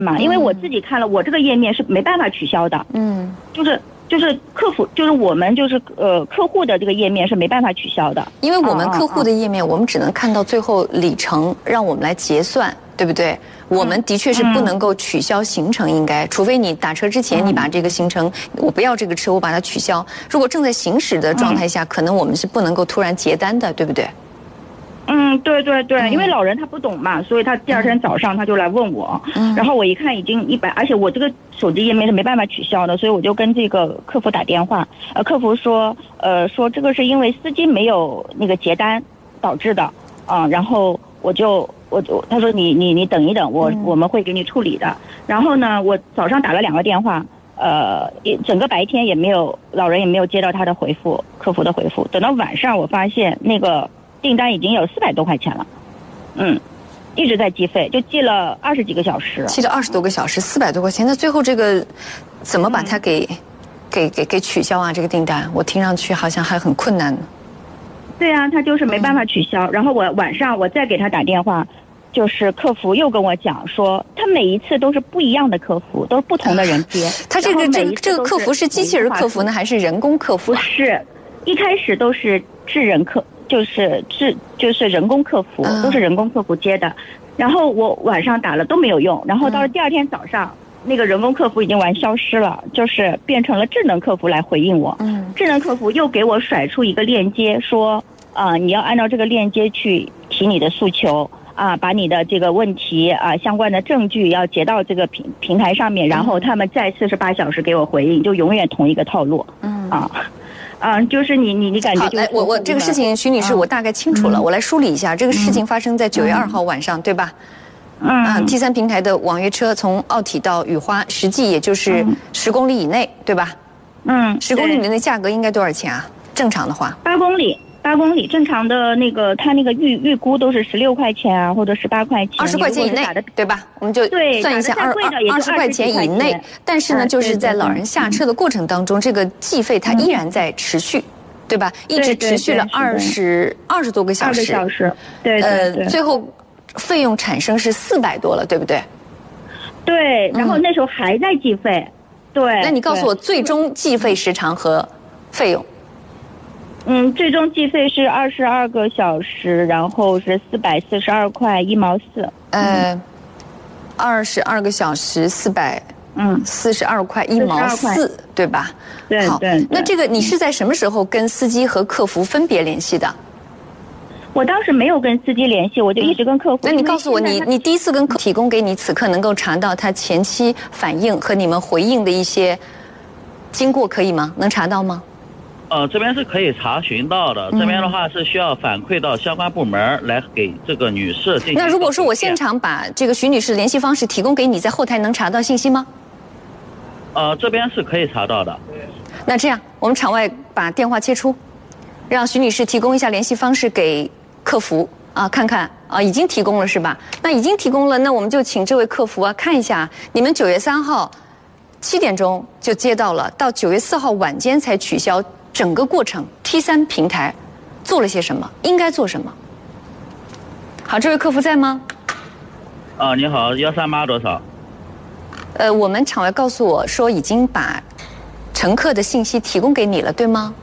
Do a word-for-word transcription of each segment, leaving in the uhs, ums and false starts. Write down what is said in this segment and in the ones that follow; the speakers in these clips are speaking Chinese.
嘛，因为我自己看了，我这个页面是没办法取消的。嗯，就是就是客服，就是我们就是呃客户的这个页面是没办法取消的， 因为我们客户的页面，我们只能看到最后里程，让我们来结算，对不对？我们的确是不能够取消行程，应该，除非你打车之前你把这个行程，我不要这个车，我把它取消。如果正在行驶的状态下，可能我们是不能够突然结单的，对不对？ 嗯，对对对，因为老人他不懂嘛，所以他第二天早上他就来问我，嗯、然后我一看已经一百，而且我这个手机页面是没办法取消的，所以我就跟这个客服打电话，呃，客服说，呃，说这个是因为司机没有那个结单导致的，啊、呃，然后我就我就他说你你你等一等，我、嗯、我们会给你处理的。然后呢，我早上打了两个电话，呃，整个白天也没有老人也没有接到他的回复，客服的回复，等到晚上我发现那个。订单已经有四百多块钱了，嗯，一直在计费，就计了二十几个小时， 计了二十多个小时，四百多块钱。那最后这个怎么把它给、嗯、给给给取消啊？这个订单我听上去好像还很困难。 对啊，他就是没办法取消。嗯、然后我晚上我再给他打电话，就是客服又跟我讲说，他每一次都是不一样的客服，都是不同的人接。 他这个这个这个客服是机器人客服呢，还是人工客服、 啊？不是，一开始都是智人客。就是智就是人工客服，都是人工客服接的，然后我晚上打了都没有用，然后到了第二天早上，那个人工客服已经完消失了，就是变成了智能客服来回应我。嗯，智能客服又给我甩出一个链接，说啊、呃，你要按照这个链接去提你的诉求啊，把你的这个问题啊相关的证据要截到这个平平台上面，然后他们再四十八小时给我回应，就永远同一个套路。嗯啊。嗯，就是你你你感觉好，来，我我这个事情，徐女士，我大概清楚了，嗯、我来梳理一下。这个事情发生在九月二号晚上，嗯、对吧？嗯。啊 ，T 三平台的网约车从奥体到雨花，实际也就是十公里以内，对吧？嗯。十公里以内的价格应该多少钱啊？正常的话。 八公里。八公里正常的那个，他那个预预估都是十六块钱啊，或者十八块钱， 二十块钱以内，对吧？我们就算一下二二十块钱以内。但是呢，就是在老人下车的过程当中，这个计费它依然在持续，对吧？一直持续了二十二十多个小时。 二个小时，对对对。 呃，最后费用产生是四百多了，对不对？ 对，然后那时候还在计费，对。 那你告诉我，最终计费时长和费用？ 嗯，最终计费是二十二个小时，然后是四百四十二块一毛四。 呃，二十二个小时四百，嗯，四十二块一毛四，对吧？ 对好对。 那这个你是在什么时候跟司机和客服分别联系的？ 我当时没有跟司机联系，我就一直跟客服。 那你告诉我，你你第一次跟客提供给你此刻能够查到他前期反应和你们回应的一些经过，可以吗？能查到吗？ 呃，这边是可以查询到的。这边的话是需要反馈到相关部门来给这个女士进行。 那如果说我现场把这个徐女士联系方式提供给你，在后台能查到信息吗？ 呃，这边是可以查到的。 那这样，我们场外把电话切出，让徐女士提供一下联系方式给客服啊，看看啊，已经提供了是吧？那已经提供了，那我们就请这位客服啊看一下，你们九月三号七点钟就接到了，到九月四号晚间才取消。整个过程 T 三平台做了些什么？应该做什么？好，这位客服在吗？ 啊，你好，幺三八多少？ 呃，我们场外告诉我说已经把乘客的信息提供给你了，对吗？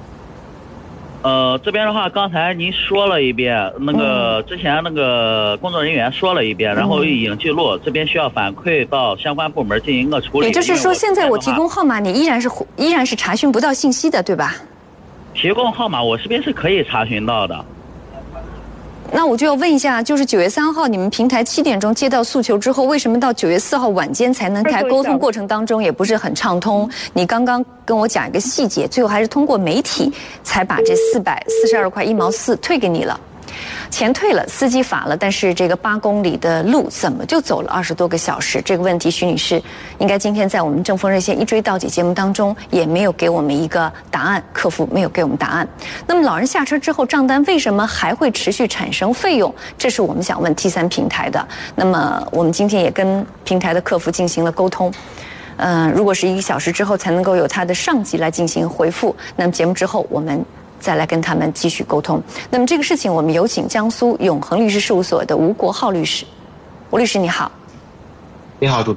呃，这边的话，刚才您说了一遍，那个、嗯、之前那个工作人员说了一遍，然后已经记录，嗯、这边需要反馈到相关部门进行一个处理。 也就是说，现在我提供号码，你依然是依然是查询不到信息的，对吧？ 提供号码，我这边是可以查询到的。 那我就要问一下，就是九月三号你们平台七点钟接到诉求之后，为什么到九月四号晚间才能开？沟通过程当中也不是很畅通。你刚刚跟我讲一个细节，最后还是通过媒体才把这四百四十二块一毛四退给你了。钱退了，司机罚了，但是这个八公里的路怎么就走了二十多个小时？这个问题，徐女士应该今天在我们正风热线一追到底节目当中也没有给我们一个答案，客服没有给我们答案。那么老人下车之后，账单为什么还会持续产生费用？这是我们想问 T 三平台的。那么我们今天也跟平台的客服进行了沟通。嗯、呃，如果是一个小时之后才能够有他的上级来进行回复，那么节目之后我们再来跟他们继续沟通。那么这个事情，我们有请江苏永恒律师事务所的吴国浩律师。吴律师你好。 你好，主